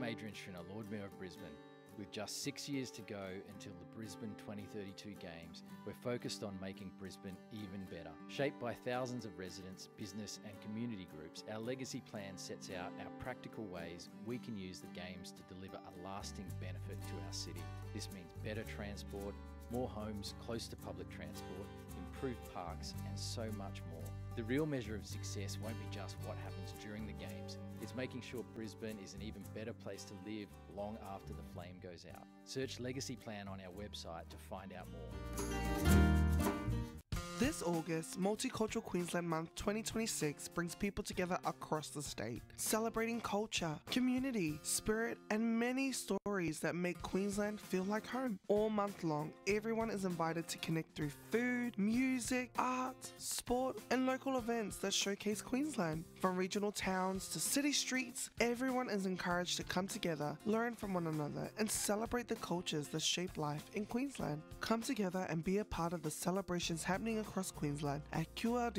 Adrian Schrinner, Lord Mayor of Brisbane. With just 6 years to go until the Brisbane 2032 Games, we're focused on making Brisbane even better. Shaped by thousands of residents, business and community groups, our legacy plan sets out our practical ways we can use the Games to deliver a lasting benefit to our city. This means better transport, more homes close to public transport, improved parks and so much more. The real measure of success won't be just what happens during the Games. It's making sure Brisbane is an even better place to live long after the flame goes out. Search Legacy Plan on our website to find out more. This August, Multicultural Queensland Month 2026 brings people together across the state, celebrating culture, community, spirit, and many stories that make Queensland feel like home. All month long, everyone is invited to connect through food, music, art, sport, and local events that showcase Queensland. From regional towns to city streets, everyone is encouraged to come together, learn from one another, and celebrate the cultures that shape life in Queensland. Come together and be a part of the celebrations happening across Queensland at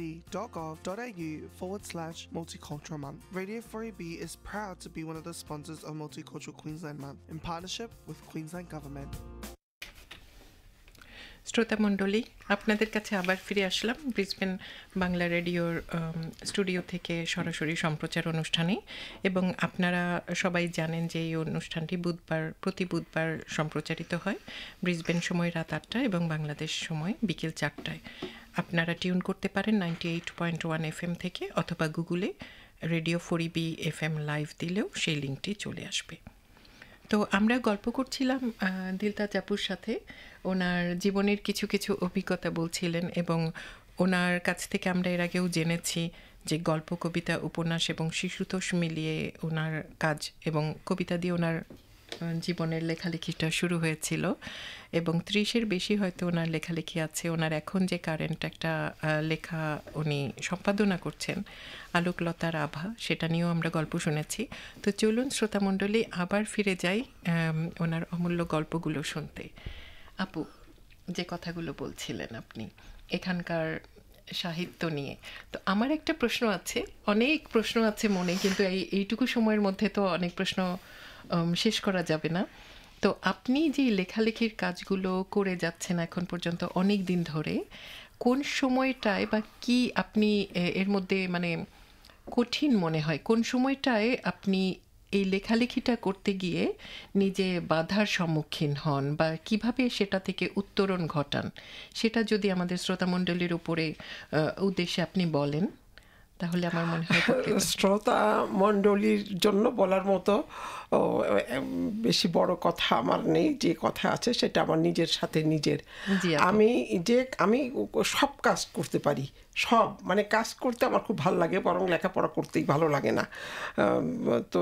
qld.gov.au/Multicultural Month. Radio 4EB is proud to be one of the sponsors of Multicultural Queensland Month in partnership with Queensland Government. শ্রোতা মণ্ডলী, আপনাদের কাছে আবার ফিরে আসলাম Brisbane Bangla রেডিওর studio থেকে সরাসরি সম্প্রচার অনুষ্ঠানে। এবং আপনারা সবাই জানেন যে এই অনুষ্ঠানটি প্রতি বুধবার সম্প্রচারিত হয় ব্রিসবেন সময় রাত 8টায় এবং বাংলাদেশ সময় বিকেল 4টায়। আপনারা টিউন করতে পারেন 98.1 FM থেকে, অথবা গুগলে রেডিও 4EB FM লাইভ দিলেও সেই লিঙ্কটি চলে আসবে। তো আমরা গল্প করছিলাম দিলতাজ আপুর সাথে, ওনার জীবনের কিছু কিছু অভিজ্ঞতা বলছিলেন এবং ওনার কাছ থেকে আমরা এর আগেও জেনেছি যে গল্প, কবিতা, উপন্যাস এবং শিশুতোষ মিলিয়ে ওনার কাজ এবং কবিতা দিয়ে ওনার জীবনের লেখালেখিটা শুরু হয়েছিল এবং 30-এর বেশি হয়তো ওনার লেখালেখি আছে। ওনার এখন যে কারেন্ট একটা লেখা উনি সম্পাদনা করছেন আলোকলতার আভা, সেটা নিয়েও আমরা গল্প শুনেছি। তো চলুন শ্রোতামণ্ডলী আবার ফিরে যাই ওনার অমূল্য গল্পগুলো শুনতে। আপু, যে কথাগুলো বলছিলেন আপনি এখানকার সাহিত্য নিয়ে, তো আমার একটা প্রশ্ন আছে, অনেক প্রশ্ন আছে মনে, কিন্তু এইটুকু সময়ের মধ্যে তো অনেক প্রশ্ন শেষ করা যাবে না। তো আপনি যে লেখালেখির কাজগুলো করে যাচ্ছেন এখন পর্যন্ত অনেক দিন ধরে, কোন সময়টায় বা কি আপনি এর মধ্যে মানে কঠিন মনে হয়, কোন সময়টায় আপনি এই লেখালেখিটা করতে গিয়ে নিজে বাধার সম্মুখীন হন বা কিভাবে সেটা থেকে উত্তরণ ঘটান, সেটা যদি আমাদের শ্রোতামণ্ডলীর উপরে উদ্দেশ্যে আপনি বলেন তাহলে আমার মনে হয় শ্রোতা মণ্ডলীর জন্য বলার মতো বেশি বড় কথা আমার নেই। যে কথা আছে সেটা আমার নিজের সাথে নিজের। আমি সব কাজ করতে পারি, সব মানে কাজ করতে আমার খুব ভালো লাগে, বরং লেখাপড়া করতেই ভালো লাগে না। তো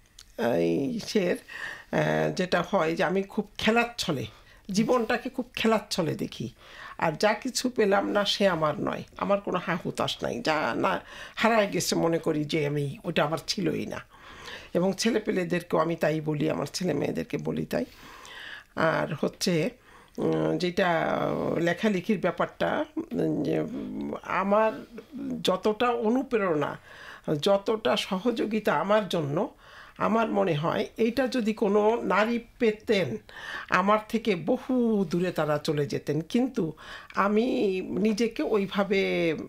যেটা হয় যে আমি খুব খেলার ছলে জীবনটাকে খুব খেলার ছলে দেখি, আর যা কিছু পেলাম না সে আমার নয়, আমার কোনো হুতাশ নাই, যা না হারায় গেছে মনে করি যে আমি ওটা আমার ছিলই না। এবং ছেলেপেলেদেরকেও আমি তাই বলি, আমার ছেলে মেয়েদেরকে বলি তাই। আর হচ্ছে যেটা লেখালেখির ব্যাপারটা, আমার যতটা অনুপ্রেরণা, যতটা সহযোগিতা আমার জন্য, আমার মনে হয় এইটা যদি কোনো নারী পেতেন আমার থেকে বহু দূরে তারা চলে যেতেন। কিন্তু আমি নিজেকে ওইভাবে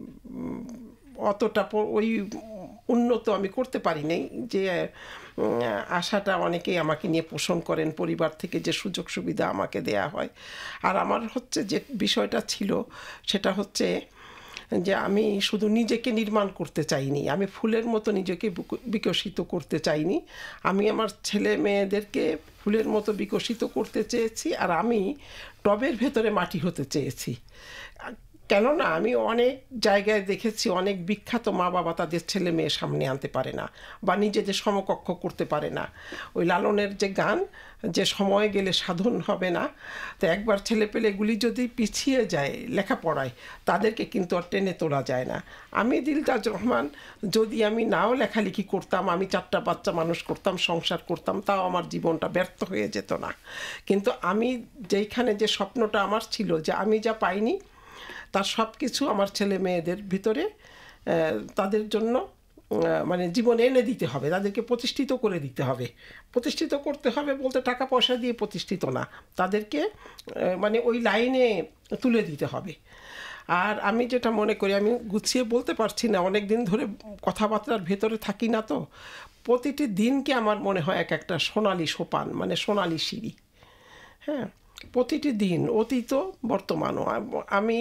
অতটা ওই উন্নত আমি করতে পারি নাই যে আশাটা অনেকেই আমাকে নিয়ে পোষণ করেন, পরিবার থেকে যে সুযোগ সুবিধা আমাকে দেয়া হয়। আর আমার হচ্ছে যে বিষয়টা ছিল সেটা হচ্ছে যে আমি শুধু নিজেকে নির্মাণ করতে চাইনি, আমি ফুলের মতো নিজেকে বিকশিত করতে চাইনি, আমি আমার ছেলে মেয়েদেরকে ফুলের মতো বিকশিত করতে চেয়েছি, আর আমি টবের ভেতরে মাটি হতে চেয়েছি। কেননা আমি অনেক জায়গায় দেখেছি অনেক বিখ্যাত মা বাবা তাদের ছেলে মেয়ে সামনে আনতে পারে না বা নিজেদের সমকক্ষ করতে পারে না। ওই লালনের যে গান, যে সময় গেলে সাধন হবে না, তো একবার ছেলেপেলেগুলি যদি পিছিয়ে যায় লেখাপড়ায় তাদেরকে কিন্তু আর টেনে তোলা যায় না। আমি দিলতাজ রহমান যদি আমি নাও লেখালেখি করতাম, আমি 4টা বাচ্চা মানুষ করতাম, সংসার করতাম, তাও আমার জীবনটা ব্যর্থ হয়ে যেত না। কিন্তু আমি যেইখানে যে স্বপ্নটা আমার ছিল যে আমি যা পাইনি তার সব কিছু আমার ছেলে মেয়েদের ভিতরে তাদের জন্য মানে জীবনে এনে দিতে হবে, তাদেরকে প্রতিষ্ঠিত করে দিতে হবে। প্রতিষ্ঠিত করতে হবে বলতে টাকা পয়সা দিয়ে প্রতিষ্ঠিত না, তাদেরকে মানে ওই লাইনে তুলে দিতে হবে। আর আমি যেটা মনে করি, আমি গুছিয়ে বলতে পারছি না, অনেক দিন ধরে কথাবার্তার ভেতরে থাকি না, তো প্রতিটি দিনকে আমার মনে হয় এক একটা সোনালি সোপান, মানে সোনালি সিঁড়ি। হ্যাঁ, প্রতিটি দিন, অতীত বর্তমানও। আমি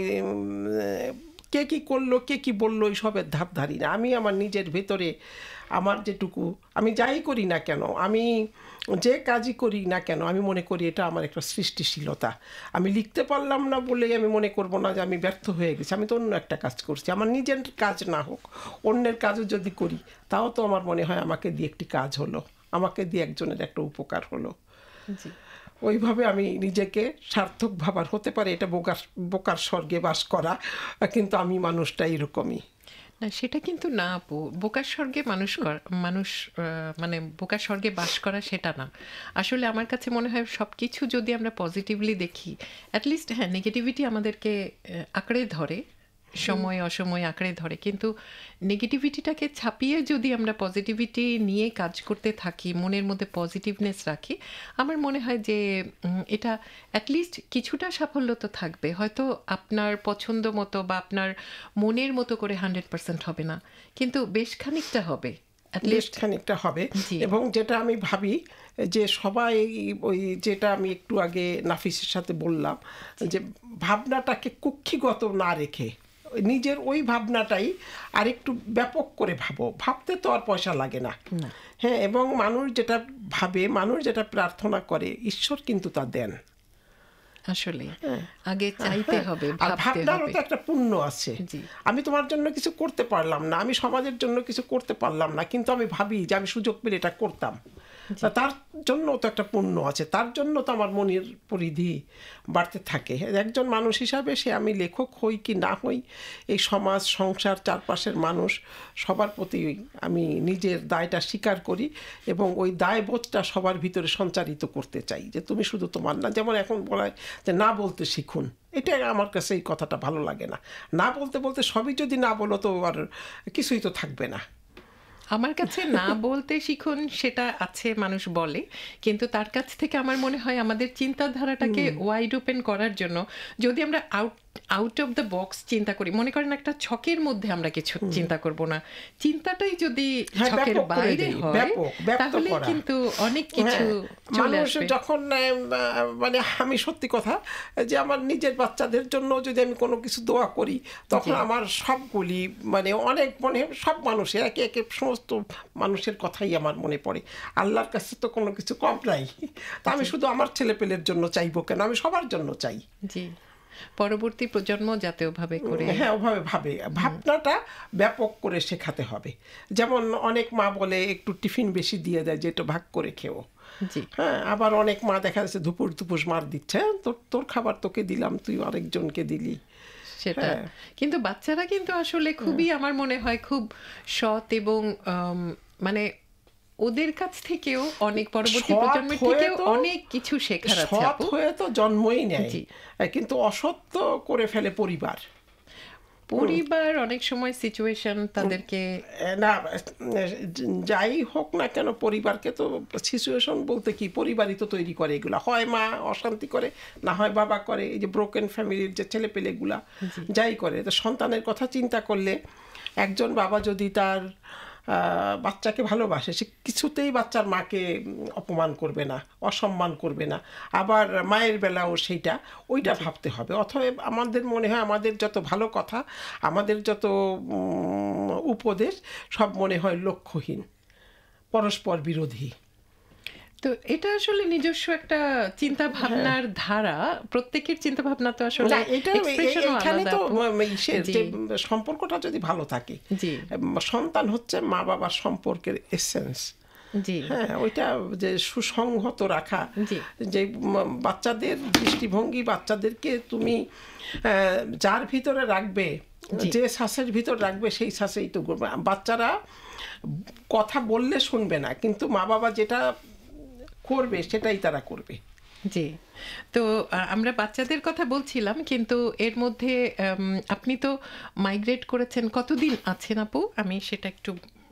কে কী করলো, কে কী বললো, এইসবের ধার ধারি না। আমি আমার নিজের ভেতরে আমার যেটুকু, আমি যাই করি না কেন, আমি যে কাজই করি না কেন, আমি মনে করি এটা আমার একটা সৃষ্টিশীলতা। আমি লিখতে পারলাম না বলেই আমি মনে করব না যে আমি ব্যর্থ হয়ে গেছি, আমি তো অন্য একটা কাজ করছি। আমার নিজের কাজ না হোক, অন্যের কাজও যদি করি, তাও তো আমার মনে হয় আমাকে দিয়ে একটি কাজ হলো, আমাকে দিয়ে একজনের একটা উপকার হলো। ওইভাবে আমি নিজেকে সার্থক ভাবার, হতে পারে এটা বোকার স্বর্গে বাস করা, কিন্তু আমি মানুষটা এরকমই না, সেটা কিন্তু না আপু। বোকার স্বর্গে মানুষ মানে বোকার স্বর্গে বাস করা সেটা না। আসলে আমার কাছে মনে হয় সব কিছু যদি আমরা পজিটিভলি দেখি, অ্যাটলিস্ট হ্যাঁ, নেগেটিভিটি আমাদেরকে আঁকড়ে ধরে, সময় অসময় আঁকড়ে ধরে, কিন্তু নেগেটিভিটিটাকে ছাপিয়ে যদি আমরা পজিটিভিটি নিয়ে কাজ করতে থাকি, মনের মধ্যে পজিটিভনেস রাখি, আমার মনে হয় যে এটা অ্যাটলিস্ট কিছুটা সাফল্য তো থাকবে। হয়তো আপনার পছন্দ মতো বা আপনার মনের মতো করে 100% হবে না, কিন্তু বেশ খানিকটা হবে, বেশ খানিকটা হবে। এবং যেটা আমি ভাবি যে সবাই ওই যেটা আমি একটু আগে নাফিসের সাথে বললাম, যে ভাবনাটাকে কুক্ষিগত না রেখে নিজের ওই ভাবনাটাই আরেকটু ব্যাপক করে ভাবতে তো আর পয়সা লাগে না। হ্যাঁ, এবং মানুষ যেটা ভাবে, মানুষ যেটা প্রার্থনা করে, ঈশ্বর কিন্তু তা দেন। আসলে আগে চাইতে হবে, ভাবনারও তো একটা পুণ্য আছে। আমি তোমার জন্য কিছু করতে পারলাম না, আমি সমাজের জন্য কিছু করতে পারলাম না, কিন্তু আমি ভাবি যে আমি সুযোগ পেলে এটা করতাম, তার জন্য তো একটা পুণ্য আছে, তার জন্য তো আমার মনের পরিধি বাড়তে থাকে। একজন মানুষ হিসাবে, সে আমি লেখক হই কি না হই, এই সমাজ, সংসার, চারপাশের মানুষ সবার প্রতি আমি নিজের দায়টা স্বীকার করি, এবং ওই দায়বোধটা সবার ভিতরে সঞ্চারিত করতে চাই, যে তুমি শুধু তোমার না। যেমন এখন বলা হয় যে না বলতে শিখুন, এটা আমার কাছে এই কথাটা ভালো লাগে না। না বলতে বলতে সবই যদি না বলো, তো আর কিছুই তো থাকবে না। আমার কাছে না বলতে শিখুন সেটা আছে, মানুষ বলে, কিন্তু তার কাছ থেকে আমার মনে হয় আমাদের চিন্তাধারাটাকে ওয়াইড ওপেন করার জন্য যদি আমরা আউট অফ দ্য বক্স চিন্তা করি, মনে করেন একটা ছকের মধ্যে আমরা কিছু চিন্তা করব না, চিন্তাটাই যদি ছকের বাইরে হয়, তাহলে কিন্তু অনেক কিছু চলে আসবে। যখন মানে আমি সত্যি কথা যে আমার নিজের বাচ্চাদের জন্য যদি আমি কোনো কিছু দোয়া করি, তখন আমার সবগুলি মানে অনেক মনে সব মানুষের একে একে সমস্ত মানুষের কথাই আমার মনে পড়ে। আল্লাহর কাছে তো কোনো কিছু কম নাই, তা আমি শুধু আমার ছেলেপেলের জন্য চাইবো কেন, আমি সবার জন্য চাই। জি, পরবর্তী প্রজন্ম যাতে ওভাবে করে, হ্যাঁ, ওভাবে ভাবে, ভাবনাটা ব্যাপক করে শেখাতে হবে। যেমন অনেক মা বলে একটু টিফিন বেশি দিয়ে দেয়, যে এটা ভাগ করে খেও। হ্যাঁ, আবার অনেক মা দেখা যাচ্ছে দুপুর মার দিচ্ছে, তোর খাবার তোকে দিলাম, তুই আরেকজনকে দিলি। সেটা কিন্তু বাচ্চারা কিন্তু আসলে খুবই, আমার মনে হয় খুব সৎ, এবং মানে ওদের কাছ থেকেও অনেক, পরবর্তী প্রজন্মের থেকেও অনেক কিছু শেখার আছে। সৎ হয়ে তো জন্মই নেয়, কিন্তু অসৎ করে ফেলে পরিবার। অনেক সময় সিচুয়েশন তাদেরকে, না যাই হোক না কেন, পরিবারকে তো সিচুয়েশন বলতে কি, পরিবারই তো তৈরি করে এগুলা। হয় মা অশান্তি করে, না হয় বাবা করে। এই যে ব্রোকেন ফ্যামিলির যে ছেলে পেলেগুলা যাই করে, তো সন্তানের কথা চিন্তা করলে একজন বাবা যদি তার বাচ্চাকে ভালোবাসে, সে কিছুতেই বাচ্চার মাকে অপমান করবে না, অসম্মান করবে না। আবার মায়ের বেলাও ওইটা ভাবতে হবে। অতএব আমাদের মনে হয় আমাদের যত ভালো কথা, আমাদের যত উপদেশ, সব মনে হয় লক্ষ্যহীন, পরস্পর বিরোধী। তো এটা আসলে নিজস্ব একটা চিন্তা ভাবনার ধারা, প্রত্যেকের চিন্তা ভাবনা তো আসলে এখানে তো সম্পর্কটা যদি ভালো থাকে, সন্তান হচ্ছে মা বাবার সম্পর্কের এসেন্স। হ্যাঁ, ওইটা যে সুসংহত রাখা, যে বাচ্চাদের দৃষ্টিভঙ্গি, বাচ্চাদেরকে তুমি যার ভিতরে রাখবে, যে শ্বাসের ভিতর রাখবে, সেই শ্বাসেই তো বাচ্চারা কথা বললে শুনবে না, কিন্তু মা বাবা যেটা করবে সেটাই তারা করবে। জি, তো আমরা বাচ্চাদের কথা বলছিলাম, কিন্তু এর মধ্যে আপনি তো মাইগ্রেট করেছেন, কতদিন আছেন আপু? আমি সেটা একটু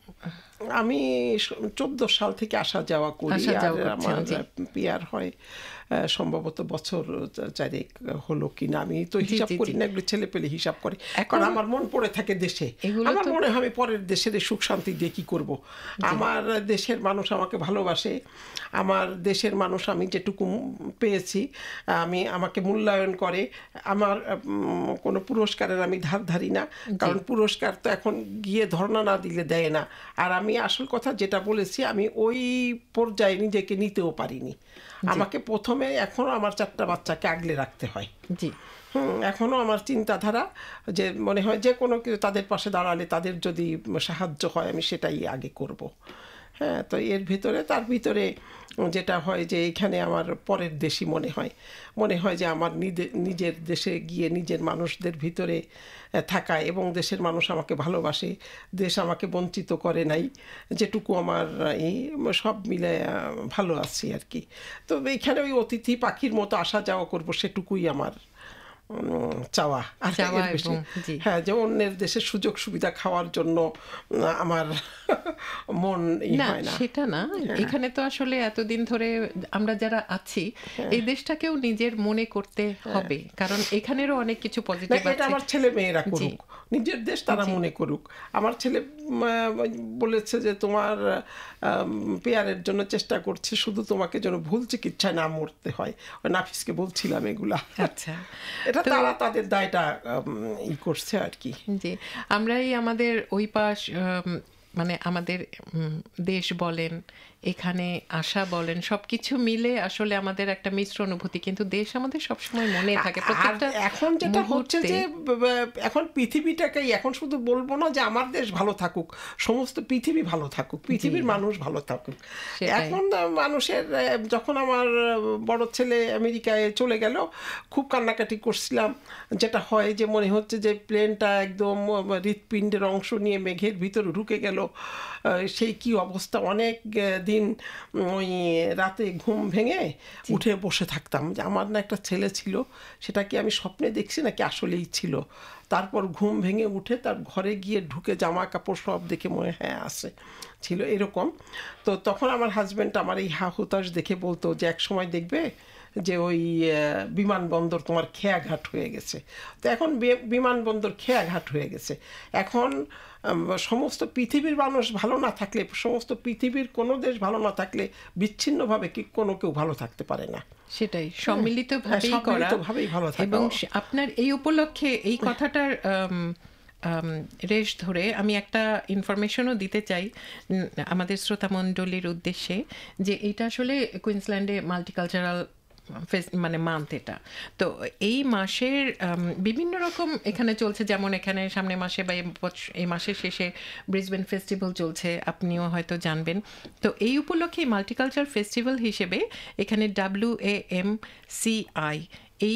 আমি 14 সাল থেকে আসা যাওয়া করি, আসা আর যাওয়া করছেন, আমার জি। পিয়ার হয় সম্ভবত বছর চারেক হলো কিনা, আমি তো জি, হিসাব জি, করি জি। না, এগুলো ছেলে পেলে হিসাব করে, এখন- কারণ আমার মন পড়ে থাকে দেশে। এগুলো আমার তো- মনে হয় আমি পরের দেশের এই সুখ শান্তি দিয়ে কি করব। আমার দেশের মানুষ আমাকে ভালোবাসে, আমার দেশের মানুষ আমি যেটুকু পেয়েছি আমাকে মূল্যায়ন করে। আমার কোনো পুরস্কারের আমি ধার ধারি না, কারণ পুরস্কার তো এখন গিয়ে ধর্ণা না দিলে দেয় না। আর আমি আসল কথা যেটা বলেছি, আমি ওই পর্যায়ে নিজেকে নিতেও পারিনি। আমাকে প্রথমে এখনো আমার 4টা বাচ্চাকে আগলে রাখতে হয়। জি, এখনো আমার চিন্তাধারা যে মনে হয় যে কোনো কিছু তাদের পাশে দাঁড়ালে, তাদের যদি সাহায্য হয়, আমি সেটাই আগে করব। হ্যাঁ, তো তার ভিতরে যেটা হয় যে এইখানে আমার পরের দেশই মনে হয় যে আমার নিজের দেশে গিয়ে নিজের মানুষদের ভিতরে থাকা, এবং দেশের মানুষ আমাকে ভালোবাসে, দেশ আমাকে বঞ্চিত করে নাই, যেটুকু আমার এই সব মিলে ভালো আছি আর কি। তো এইখানে ওই অতিথি পাখির মতো আসা যাওয়া করব, সেটুকুই আমার চাওয়া। আর চাওয়া এর বেশি, এবং জি। হ্যাঁ, যে অন্যের দেশের সুযোগ সুবিধা খাওয়ার জন্য আমার মন না হয় না। সেটা না, এখানে তো আসলে এতদিন ধরে আমরা যারা আছি, এই দেশটাকেও নিজের মনে করতে হবে, কারণ এখানেরও অনেক কিছু না, পজিটিভ এটা আছে। আমার ছেলে মেয়েরা জি। করুক, নিজের দেশ তারা মনে করুক। আমার ছেলে বলেছে যে তোমার পেয়ারের জন্য চেষ্টা করছি, শুধু তোমাকে যেন ভুল চিকিৎসায় না মরতে হয়। ওই নাফিসকে বলছিলাম এগুলা। আচ্ছা, এটা তারা তাদের দায়টা করছে আর কি। জি, আমরাই আমাদের ওই পাশ মানে আমাদের দেশ বলেন, এখানে আসা বলেন, সবকিছু মিলে আসলে আমাদের একটা মিশ্র অনুভূতি, কিন্তু দেশ আমাদের সবসময় মনে থাকে আর প্রত্যেকটা এখন যেটা হচ্ছে মুহূর্তে। যে এখন পৃথিবীটাকেই, এখন শুধু বলবো না যে আমার দেশ ভালো থাকুক, সমস্ত পৃথিবী ভালো থাকুক, পৃথিবীর মানুষ ভালো থাকুক। সেটাই। এখন মানুষের, যখন আমার বড় ছেলে আমেরিকায় চলে গেল, খুব কান্নাকাটি করছিলাম। যেটা হয় যে মনে হচ্ছে যে প্লেনটা একদম হৃৎপিণ্ডের অংশ নিয়ে মেঘের ভিতরে ঢুকে গেল, সেই কি অবস্থা। অনেক দিন ওই রাতে ঘুম ভেঙে উঠে বসে থাকতাম যে আমার না একটা ছেলে ছিল, সেটা কি আমি স্বপ্নে দেখছি নাকি আসলেই ছিল। তারপর ঘুম ভেঙে উঠে তার ঘরে গিয়ে ঢুকে জামা কাপড় সব দেখে মনে হ্যাঁ আছে ছিল, এরকম। তো তখন আমার হাজব্যান্ড আমার এই হা হুতাশ দেখে বলতো যে এক সময় দেখবে যে ওই বিমানবন্দর তোমার খেয়াঘাট হয়ে গেছে। তো এখন বিমানবন্দর খেয়াঘাট হয়ে গেছে। এখন সমস্ত পৃথিবীর মানুষ ভালো না থাকলে, সমস্ত পৃথিবীর কোনো দেশ ভালো না থাকলে, বিচ্ছিন্নভাবে কোনো কেউ ভালো থাকতে পারে না। সেটাই সম্মিলিতভাবেই করা, সম্মিলিতভাবেই ভালো থাকা। এবং আপনার এই উপলক্ষে এই কথাটার রেশ ধরে আমি একটা ইনফরমেশনও দিতে চাই আমাদের শ্রোতামণ্ডলীর উদ্দেশ্যে, যে এটা আসলে কুইন্সল্যান্ডে মাল্টিকালচারাল মানে মান্থ এটা। তো এই মাসের বিভিন্ন রকম এখানে চলছে, যেমন এখানে সামনে মাসে বা এই মাসের শেষে ব্রিসবেন ফেস্টিভ্যাল চলছে, আপনিও হয়তো জানবেন। তো এই উপলক্ষে মাল্টিকালচার ফেস্টিভ্যাল হিসেবে এখানে WAMCI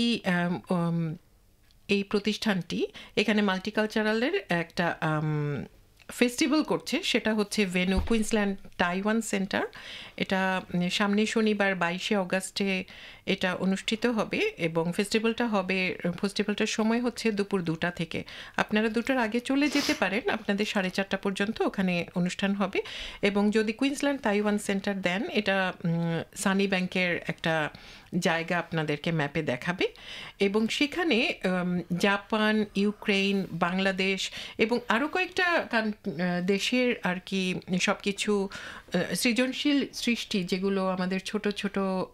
এই প্রতিষ্ঠানটি এখানে মাল্টিকালচারালের একটা ফেস্টিভ্যাল করছে, সেটা হচ্ছে ভেনু কুইন্সল্যান্ড তাইওয়ান সেন্টার। এটা সামনে শনিবার 22শে অগাস্টে এটা অনুষ্ঠিত হবে, এবং ফেস্টিভ্যালটার সময় হচ্ছে দুপুর 2টা থেকে। আপনারা 2টার আগে চলে যেতে পারেন, আপনাদের 4:30 পর্যন্ত ওখানে অনুষ্ঠান হবে। এবং যদি কুইন্সল্যান্ড তাইওয়ান সেন্টার দেন, এটা সানি ব্যাংকের একটা জায়গা আপনাদেরকে ম্যাপে দেখাবে, এবং সেখানে জাপান, ইউক্রেন, বাংলাদেশ এবং আরও কয়েকটা দেশের আর কি সব কিছু সৃজনশীল সৃষ্টি, যেগুলো আমাদের ছোট ছোট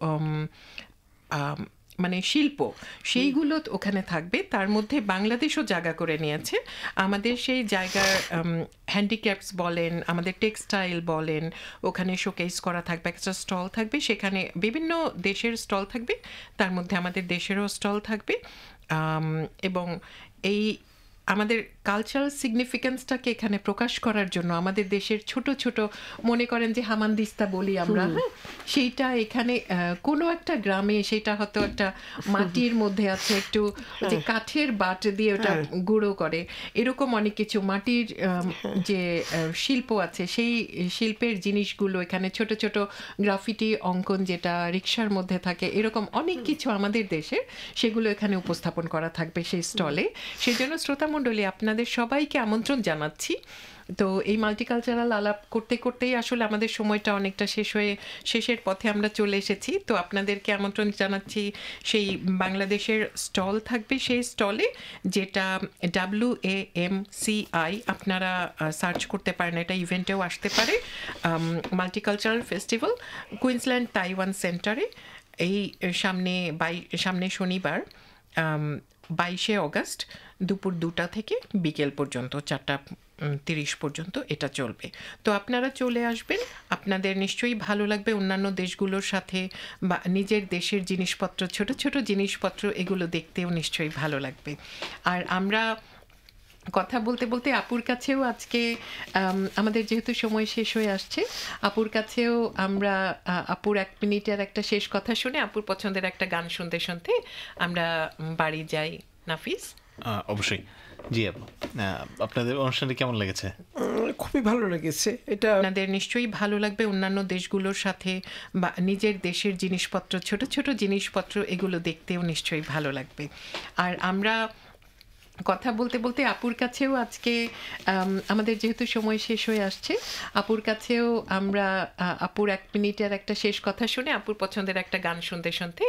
মানে শিল্প, সেইগুলো ওখানে থাকবে। তার মধ্যে বাংলাদেশও জায়গা করে নিয়েছে। আমাদের সেই জায়গার হ্যান্ডিক্রাফটস বলেন, আমাদের টেক্সটাইল বলেন, ওখানে শোকেস করা থাকবে, একটা স্টল থাকবে, সেখানে বিভিন্ন দেশের স্টল থাকবে, তার মধ্যে আমাদের দেশেরও স্টল থাকবে। এবং এই আমাদের কালচারাল সিগনিফিকেন্সটাকে এখানে প্রকাশ করার জন্য আমাদের দেশের ছোট ছোট মনে করেন যে হামানদিস্তা বলি আমরা, হ্যাঁ, সেইটা এখানে কোনো একটা গ্রামে সেটা হয়তো একটা মাটির মধ্যে আছে, একটু যে কাঠের বাট দিয়ে ওটা গুঁড়ো করে, এরকম অনেক কিছু মাটির যে শিল্প আছে সেই শিল্পের জিনিসগুলো এখানে ছোট ছোট গ্রাফিটি অঙ্কন যেটা রিক্সার মধ্যে থাকে, এরকম অনেক কিছু আমাদের দেশে সেগুলো এখানে উপস্থাপন করা থাকবে সেই স্টলে। সেই জন্য শ্রোতামণ্ডলী আপনাদের সবাইকে আমন্ত্রণ জানাচ্ছি। তো এই মাল্টিকালচারাল আলাপ করতে করতেই আসলে আমাদের সময়টা অনেকটা শেষের পথে আমরা চলে এসেছি। তো আপনাদেরকে আমন্ত্রণ জানাচ্ছি সেই বাংলাদেশের স্টল থাকবে সেই স্টলে, যেটা WAMCI আপনারা সার্চ করতে পারেন, এটা ইভেন্টেও আসতে পারে, মাল্টিকালচারাল ফেস্টিভ্যাল কুইন্সল্যান্ড তাইওয়ান সেন্টারে এই সামনে শনিবার 22শে অগাস্ট দুপুর 2টা থেকে বিকেল পর্যন্ত 4:30 পর্যন্ত এটা চলবে। তো আপনারা চলে আসবেন, আপনাদের নিশ্চয়ই ভালো লাগবে। অন্যান্য দেশগুলোর সাথে বা নিজের দেশের জিনিসপত্র, ছোট ছোট জিনিসপত্র, এগুলো দেখতেও নিশ্চয়ই ভালো লাগবে। আর আমরা কথা বলতে বলতে আপুর কাছেও আজকে আমাদের যেহেতু সময় শেষ হয়ে আসছে, আপুর কাছেও আমরা আপুর 1 মিনিটের একটা শেষ কথা শুনে আপুর পছন্দের একটা গান শুনতে শুনতে আমরা বাড়ি যাই। নাফিস? অবশ্যই। জি আপু, আপনাদের অনুষ্ঠানটি কেমন লেগেছে? খুবই ভালো লেগেছে। এটা আপনাদের নিশ্চয়ই ভালো লাগবে। অন্যান্য দেশগুলোর সাথে বা নিজের দেশের জিনিসপত্র, ছোট ছোট জিনিসপত্র, এগুলো দেখতেও নিশ্চয়ই ভালো লাগবে। আর আমরা কথা বলতে বলতে আপুর কাছেও আজকে আমাদের যেহেতু সময় শেষ হয়ে আসছে, আপুর কাছেও আমরা আপুর 1 মিনিটের একটা শেষ কথা শুনে আপুর পছন্দের একটা গান শুনতে শুনতে